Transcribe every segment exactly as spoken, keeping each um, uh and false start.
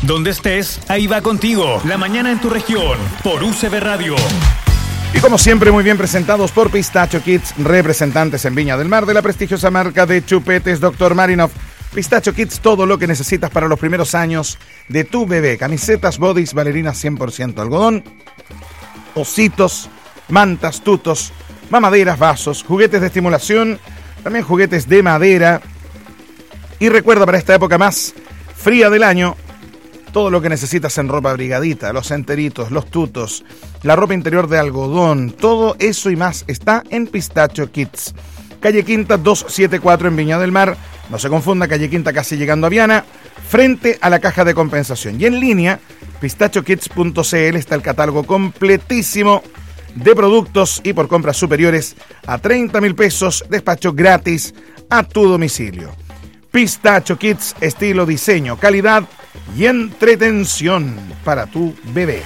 Donde estés, ahí va contigo. La mañana en tu región, por U C B Radio. Y como siempre, muy bien presentados por Pistacho Kids, representantes en Viña del Mar de la prestigiosa marca de chupetes doctor Marinov. Pistacho Kids, todo lo que necesitas para los primeros años de tu bebé. Camisetas, bodys, bailarinas cien por ciento algodón, ositos, mantas, tutos, mamaderas, vasos, juguetes de estimulación, también juguetes de madera. Y recuerda, para esta época más fría del año, todo lo que necesitas en ropa abrigadita, los enteritos, los tutos, la ropa interior de algodón, todo eso y más está en Pistacho Kids. Calle Quinta doscientos setenta y cuatro en Viña del Mar. No se confunda, calle Quinta casi llegando a Viana, frente a la caja de compensación. Y en línea, pistacho kids punto c l está el catálogo completísimo de productos y por compras superiores a treinta mil pesos, despacho gratis a tu domicilio. Pistacho Kids, estilo, diseño, calidad y entretención para tu bebé.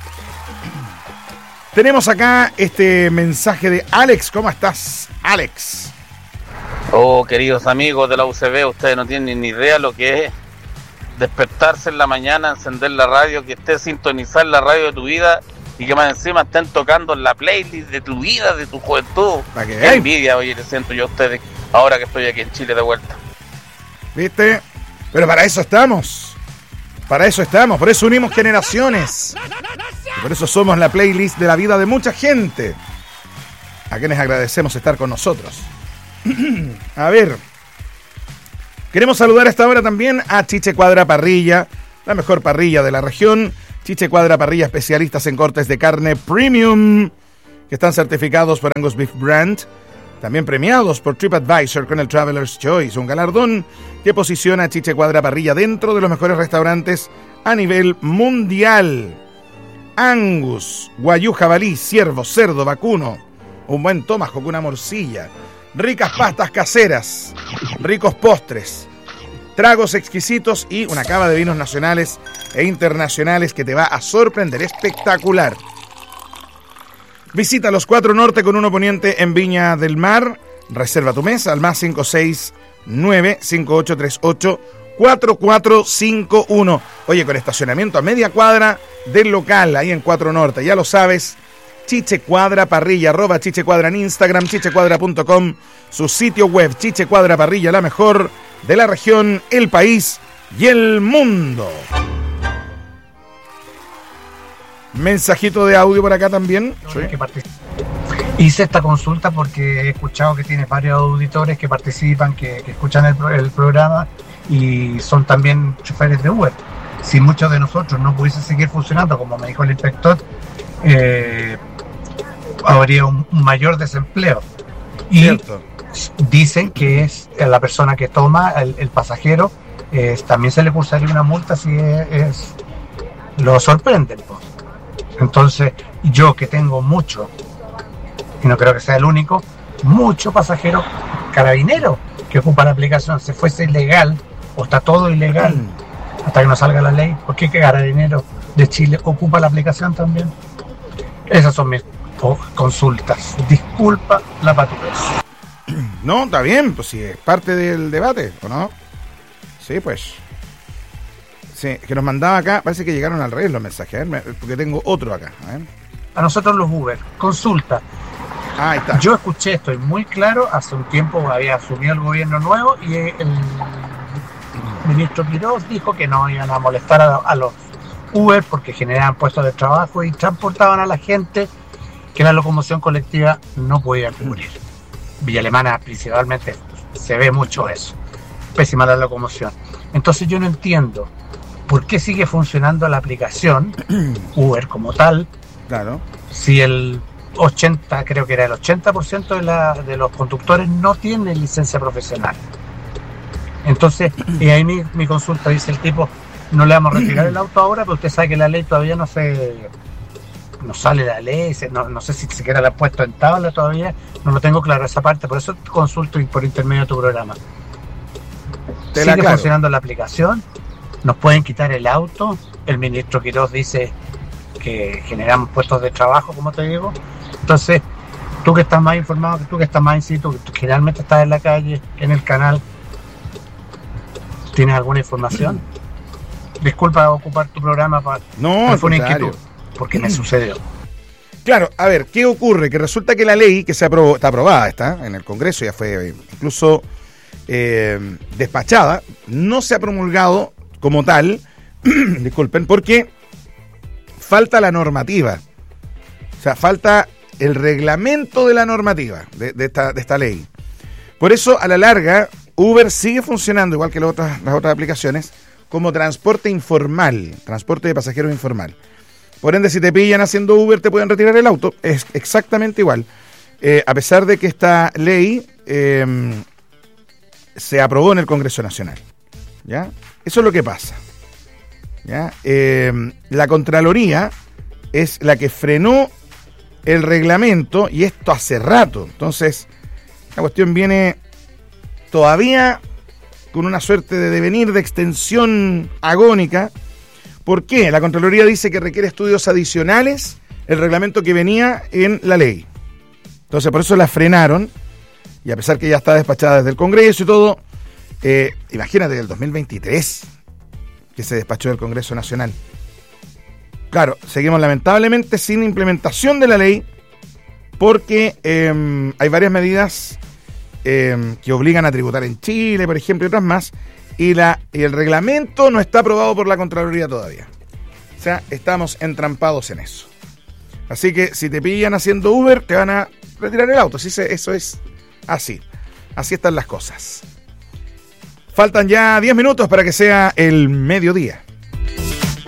Tenemos acá este mensaje de Alex. ¿Cómo estás, Alex? Oh, queridos amigos de la U C B, ustedes no tienen ni idea lo que es despertarse en la mañana, encender la radio, que estés sintonizar la radio de tu vida y que más encima estén tocando la playlist de tu vida, de tu juventud. Qué envidia, oye, le siento yo a ustedes ahora que estoy aquí en Chile de vuelta. ¿Viste? Pero para eso estamos. Para eso estamos. Por eso unimos generaciones. Y por eso somos la playlist de la vida de mucha gente, a quienes agradecemos estar con nosotros. A ver. Queremos saludar a esta hora también a Chiche Cuadra Parrilla, la mejor parrilla de la región. Chiche Cuadra Parrilla, especialistas en cortes de carne premium, que están certificados por Angus Beef Brand. También premiados por TripAdvisor con el Traveler's Choice, un galardón que posiciona a Chiche Cuadra Parrilla dentro de los mejores restaurantes a nivel mundial. Angus, guayú, jabalí, ciervo, cerdo, vacuno, un buen tomahawk con una morcilla, ricas pastas caseras, ricos postres, tragos exquisitos y una cava de vinos nacionales e internacionales que te va a sorprender. Espectacular. Visita los cuatro Norte con uno Poniente en Viña del Mar. Reserva tu mesa al más cinco seis nueve, cinco ocho tres ocho, cuatro cuatro cinco uno. Oye, con estacionamiento a media cuadra del local, ahí en cuatro Norte. Ya lo sabes, Chiche Cuadra Parrilla, arroba Chiche Cuadra en Instagram, chichecuadra punto com, su sitio web, Chiche Cuadra Parrilla, la mejor de la región, el país y el mundo. Mensajito de audio por acá también. Sí. Hice esta consulta porque he escuchado que tienes varios auditores que participan, que, que escuchan el, el programa y son también choferes de Uber. Si muchos de nosotros no pudiesen seguir funcionando, como me dijo el inspector, eh, habría un, un mayor desempleo. Y Cierto. Dicen que es la persona que toma, el, el pasajero, eh, también se le cursaría una multa si es, es lo sorprenden, pues. Entonces, yo que tengo mucho, y no creo que sea el único, mucho pasajero carabinero que ocupa la aplicación. Si fuese ilegal, o está todo ilegal, mm. hasta que no salga la ley, ¿por qué que carabinero de Chile ocupa la aplicación también? Esas son mis consultas. Disculpa la patudez. No, está bien, pues si es parte del debate, ¿o no? Sí, pues... Sí, que nos mandaba acá, parece que llegaron al revés los mensajes, ¿eh? Porque tengo otro acá. A ver. A nosotros los Uber, consulta. Ah, ahí está. Yo escuché, estoy muy claro, hace un tiempo había asumido el gobierno nuevo y el ministro Quiroz dijo que no iban a molestar a, a los Uber porque generaban puestos de trabajo y transportaban a la gente que la locomoción colectiva no podía cubrir. Villa Alemana principalmente se ve mucho eso. Pésima la locomoción. Entonces yo no entiendo ¿por qué sigue funcionando la aplicación Uber como tal? Claro. Si el ochenta, creo que era el ochenta por ciento de, la, de los conductores no tienen licencia profesional. Entonces, y ahí mi, mi consulta dice el tipo, no le vamos a retirar el auto ahora, pero usted sabe que la ley todavía no se... No sale la ley, no, no sé si siquiera la ha puesto en tabla todavía, no lo tengo claro esa parte, por eso consulto por intermedio de tu programa. Te la ¿Sigue claro. funcionando la aplicación? ¿Nos pueden quitar el auto? El ministro Quiroz dice que generamos puestos de trabajo, como te digo. Entonces, tú que estás más informado, tú que estás más in situ, que generalmente estás en la calle, en el canal, ¿tienes alguna información? disculpa ocupar tu programa para... No, fue una contrario. inquietud, porque me sucedió. Claro, a ver, ¿qué ocurre? Que resulta que la ley que se aprobó, está aprobada, está en el Congreso, ya fue incluso eh, despachada, no se ha promulgado como tal, disculpen, porque falta la normativa. O sea, falta el reglamento de la normativa de, de, esta, de esta ley. Por eso, a la larga, Uber sigue funcionando, igual que las otras, las otras aplicaciones, como transporte informal, transporte de pasajeros informal. Por ende, si te pillan haciendo Uber, te pueden retirar el auto. Es exactamente igual. Eh, a pesar de que esta ley eh, se aprobó en el Congreso Nacional. ¿Ya? Eso es lo que pasa. ¿Ya? Eh, la Contraloría es la que frenó el reglamento, y esto hace rato. Entonces, la cuestión viene todavía con una suerte de devenir de extensión agónica. ¿Por qué? La Contraloría dice que requiere estudios adicionales el reglamento que venía en la ley. Entonces, por eso la frenaron, y a pesar que ya está despachada desde el Congreso y todo, eh, imagínate del dos mil veintitrés que se despachó del Congreso Nacional. Claro, seguimos lamentablemente sin implementación de la ley, porque eh, hay varias medidas eh, que obligan a tributar en Chile, por ejemplo, y otras más, y, la, y el reglamento no está aprobado por la Contraloría todavía. O sea, estamos entrampados en eso. Así que si te pillan haciendo Uber, te van a retirar el auto. Así se, eso es así. Así están las cosas. Faltan ya diez minutos para que sea el mediodía.